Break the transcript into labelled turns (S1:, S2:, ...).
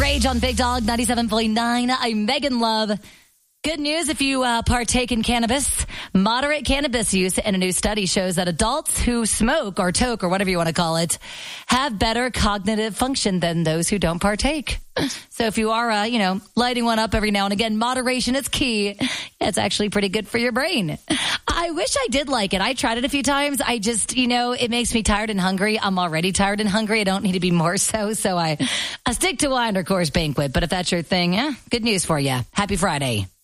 S1: Rage on Big Dog 97.9. I'm Megan Love. Good news if you partake in cannabis. Moderate cannabis use in a new study shows that adults who smoke or toke or whatever you want to call it have better cognitive function than those who don't partake. So if you are, lighting one up every now and again, moderation is key. It's actually pretty good for your brain. I wish I did like it. I tried it a few times. I just, it makes me tired and hungry. I'm already tired and hungry. I don't need to be more so. So I stick to wine or Coors Banquet. But if that's your thing, good news for you. Happy Friday.